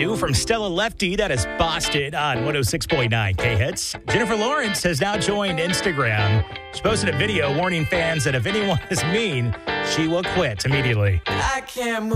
New from Stella Lefty, that is Boston on 106.9 K-Hits. Jennifer Lawrence has now joined Instagram. She posted a video warning fans that if anyone is mean, she will quit immediately. I can't move.